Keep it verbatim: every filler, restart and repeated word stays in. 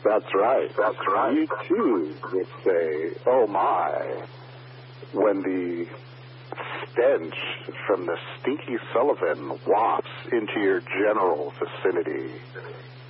That's right. That's right. You, too, would say, oh, my, when the stench from the Stinky Sullivan wafts into your general vicinity.